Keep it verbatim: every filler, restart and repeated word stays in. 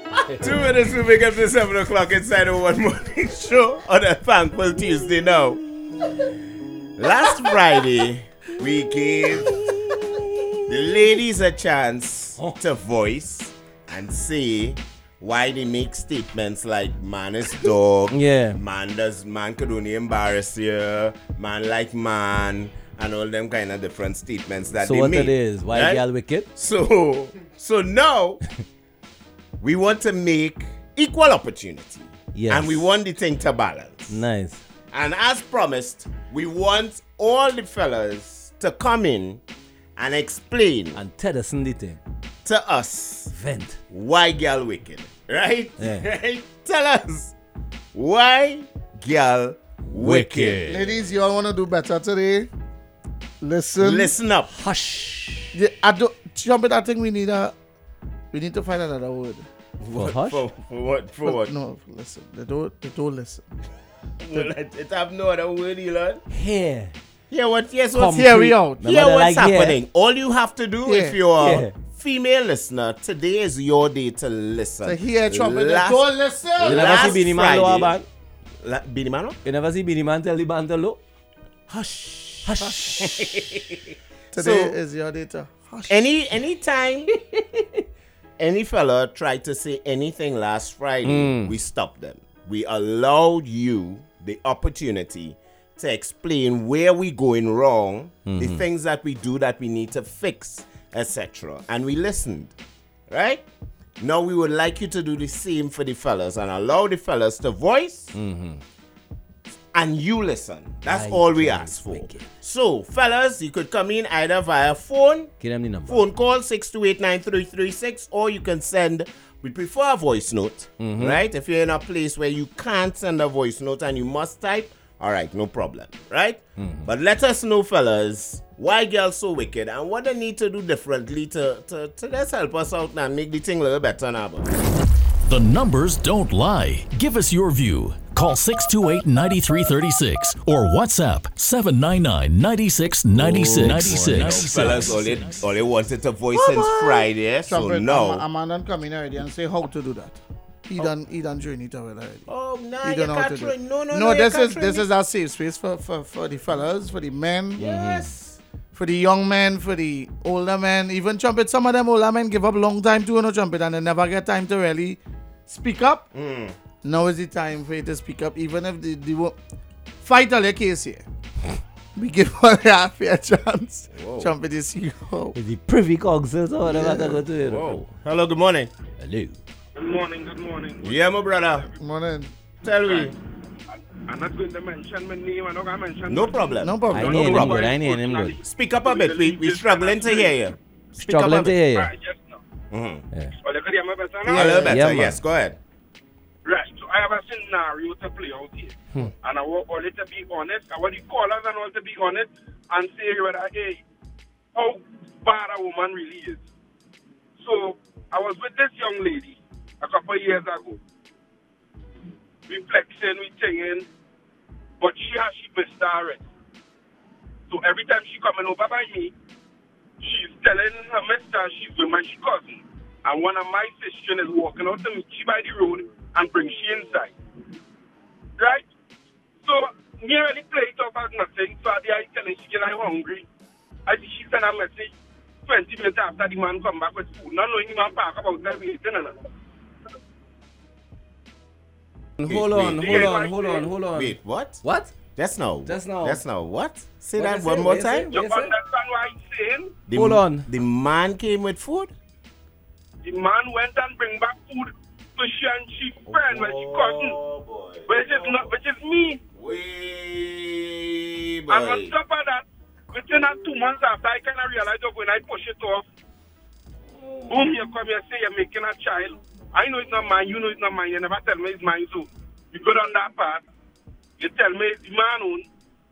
Two minutes to make up to seven o'clock inside the One Morning Show on a thankful Tuesday now. Last Friday, we gave the ladies a chance to voice and say why they make statements like man is dog, yeah. man does man could only embarrass you, man like man, and all them kind of different statements that so they what make. it is? Why right? girl wicked? So so now we want to make equal opportunity. Yes. And we want the thing to balance. Nice. And as promised, we want all the fellas to come in and explain and tell us the thing to us vent why girl wicked, right? Yeah. Right? Tell us why girl wicked. Ladies, you all want to do better today? Listen. Listen up. Hush. Yeah, I don't. Trumpet, I think we need a. We need to find another word. For hush? For, for what? For But what? no, listen. They don't. They don't listen. Well, it, it have no other word, Elon. Here. Yeah, what? Yes, what's Complete. Hear me out. Here what's like happening. here. All you have to do Yeah. if you're Yeah. a female listener, today is your day to listen. So here, Trumpet, they Last- don't listen. You never Last see Beanie Man lower Friday- band? La, Beanie Man? You never see Beanie Man tell the band to look? Hush. Hush. Today So- is your day to hush. Any anytime any fella tried to say anything last Friday, we stopped them. We allowed you the opportunity to explain where we going wrong, the things that we do that we need to fix, et cetera. And we listened, right? Now we would like you to do the same for the fellas and allow the fellas to voice, and you listen. That's Right, all we right, ask for. wicked. So, fellas, you could come in either via phone, Give them the number. phone call six two eight nine three three six, or you can send, we prefer a voice note, right? If you're in a place where you can't send a voice note and you must type, all right, no problem, right? But let us know, fellas, why girls so wicked and what they need to do differently to, to, to just help us out and make the thing a little better now. The numbers don't lie. Give us your view. Call six two eight, nine three three six or WhatsApp seven nine nine, nine six nine six. Fellas, all they, all they wanted to voice since Friday, so Trumpet, no. A, a man done come in already and say how to do that. He done. He done journey to it already. Oh, nah, He you don't know how can't to do try. it. No, no, no. No, you this can't is try this me. is our safe space for, for, for the fellas, for the men, Yes. for the young men, for the older men. Even Trumpet, some of them older men give up long time to no Trumpet and they never get time to really speak up. Mm. Now is the time for you to speak up, even if the, the wo- fight all your case here. We give all a fair chance. Whoa. Trumpet is here. Oh. Is the Privy Council or whatever they go to it? Whoa. Hello, good morning. Hello. Good morning, good morning. Yeah, my brother. Morning. Tell me. I'm not going to mention my name. I'm not going to mention No my problem. No I problem. need him problem. good. I need him good. Speak up a bit. We, we're struggling to hear you. Speak Struggling up to a bit. hear you. Right, just now. Mm-hmm. Yeah. Oh, you can hear me better A now? little better. Yeah, man. Yes, go ahead. Right, so I have a scenario to play out here. Hmm. And I want all it to be honest. I want the callers and all to be honest and say whether, hey, how bad a woman really is. So, I was with this young lady a couple of years ago. We flexing, we singing, but she has she missed her already. So every time she coming over by me, she's telling her mister she's with my cousin. And one of my sisters is walking out to meet she by the road and bring she inside. Right? So, me really play it off as nothing. So I I telling she get I'm hungry. I see she send a message twenty minutes after the man come back with food. Not knowing him and park about that waiting and all. Hold on, wait, hold wait. on, hold on, hold on. Wait, what? What? That's now. That's now. That's now. What? Say What that you one say? more What you say? time. You Yes, sir. understand what I'm saying? The, Hold on. The man came with food? The man went and bring back food to she and she friend, well, she cousin, boy. which is not, which is me. Way, And on boy. top of that, within that two months after, I kind of realized that when I push it off, boom, you come here, say you're making a child. I know it's not mine, you know it's not mine, you never tell me it's mine, so you go down that path, you tell me it's the man own,